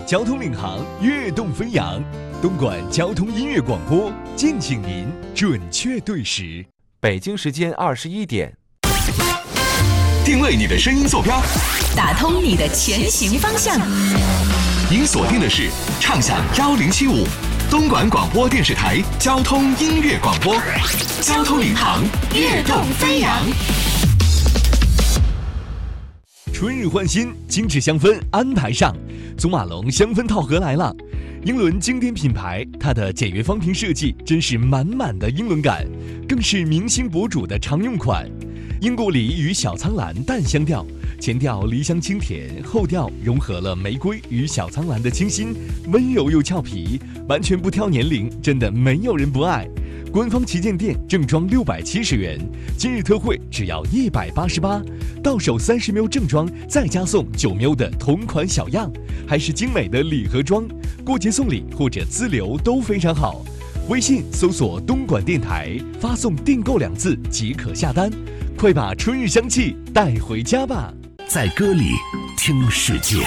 交通领航，跃动飞扬。东莞交通音乐广播，敬请您准确对时。 北京时间21点， 定位你的声音坐标， 打通你的前行方向。 您锁定的是畅享1075东莞广播电视台交通音乐广播，交通领航，跃动飞扬。 春日换新，精致香氛安排上，祖马龙香氛套盒来了。英伦经典品牌，它的简约方瓶设计真是满满的英伦感，更是明星博主的常用款。英国梨与小苍兰淡香调，前调梨香清甜，后调融合了玫瑰与小苍兰的清新，温柔又俏皮，完全不挑年龄，真的没有人不爱。官方旗舰店正装670元，今日特惠只要188，到手30ml正装，再加送9ml的同款小样，还是精美的礼盒装，过节送礼或者自留都非常好。微信搜索东莞电台，发送订购2字即可下单，快把春日香气带回家吧。 在歌里听世界。